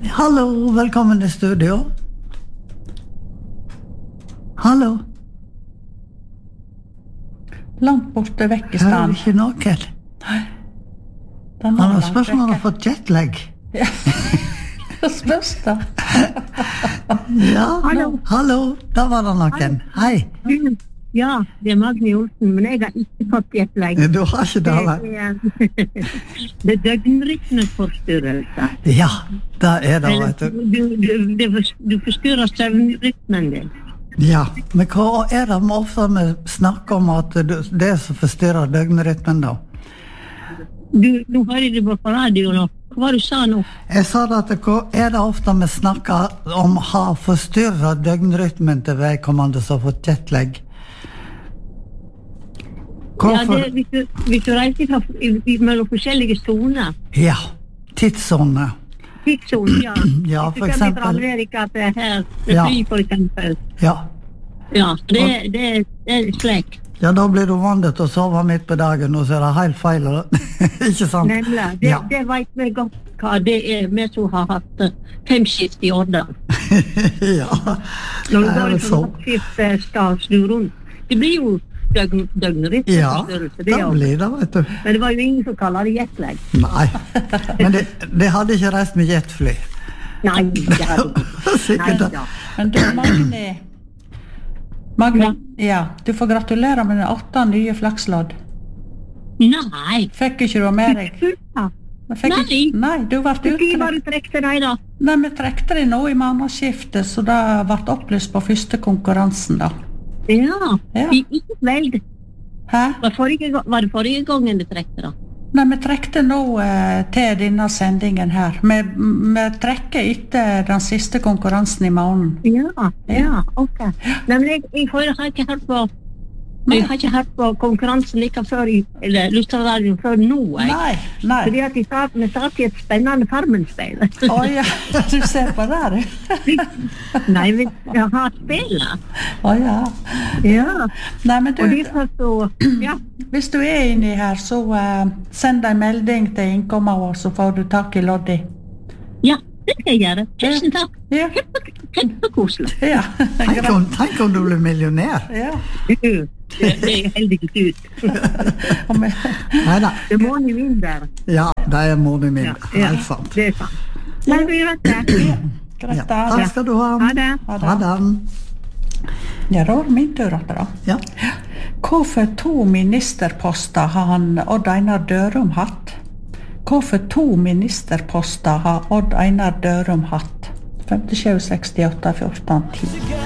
Hallo, velkommen til studio. Hallo. Langt borte vekk i Hører stand. ikke noe. Den Han har langt spørsmål om han har vekke. fått jetlag. Ja. Spørs da. Ja, Hallo. hallo, da var det noen. Hei, Ja, det Magni Olsen, men jeg har ikke fått jetlag. du har ikke det, vel? Det døgnrytmeforstyrrelse. Ja, det det, vet du. Du forstyrrer søvnrytmen din. Ja, men hva det vi ofte snakker om at det som forstyrrer døgnrytmen da? Nå hører du på radio nå. Hva var det du sa nå? Jeg sa det at hva det ofte vi snakker om har forstyrret døgnrytmen til vedkommende som har fått jetlag? Ja, hvis du reiser mellom forskjellige zoner. Ja, tidszone. Tidszone, ja. Ja, Hvis for du kommer eksempel. fra Amerika til her, til Ja. fly for eksempel. Ja. Ja, det er slik. Ja, da blir du vant til å sove midt på dagen, og så det helt feil, ikke sant? Nemlig. Ja. Det vet vi godt hva det vi som har hatt 5 skift i Årdal. Ja, Når du det går vel fra så. nattskift skal snu rundt. Det blir jo Ja, døgnrytmeforstyrrelse, det det også. blir det, vet du. Men det var jo ingen som kaller det jetlag. Nei, men det hadde ikke reist med jetfly. Nei, det hadde ikke. Nei Sikkert det. da. Men du, Magni, ja, du får gratulere med den 8 nye flakslodd. Nei. Fikk ikke du med deg? Ja. Men fikk Nei. ikke- Nei, du ble Du skulle utrekt. bare trekke deg da. Nei, vi trekte det nå i månedsskiftet, så det ble opplyst på første konkurransen da. Ja. Ja. Ikke velg. Hæ? Var det forrige gangen du trekte da? Nei, vi trekte nå til denne sendingen her. Vi trekker etter den siste konkurransen i måneden. Ja, ok. Nei, men jeg har ikke hørt på Jeg har ikke hørt på konkurransen like før eller Lystradioen før nå, jeg. Nei. Fordi at vi satt i et spennende Farmen-speil. Åja, du ser på det der. Nei, vi har spillet. Åja. Ja. Nei, men Og du, derfor så, ja. hvis du er inni her, så send en melding til innkommet vår, så får du tak i Loddi. Ja, det skal jeg gjøre. Tusen takk. Ja. Kjempekoselig. Ja. Tenk om du blir millionær. Ja. Det er heldigvis ut. Og vi- Neida, Det må jo inn der. ja, det moren min. Ja, Helt sant. det er sant. Nei, vi vet det. Greit, Ja, da. takk skal du ha. Ha det. Ha det. Ja, da var det min tur at da. Ja. Hvorfor 2 ministerposter har han Odd Einar Dørum hatt? Hvorfor 2 ministerposter har Odd Einar Dørum hatt? 57, 68, 14, 10.